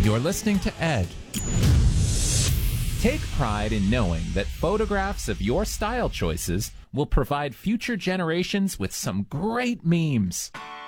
You're listening to Ed. Take pride in knowing that photographs of your style choices will provide future generations with some great memes.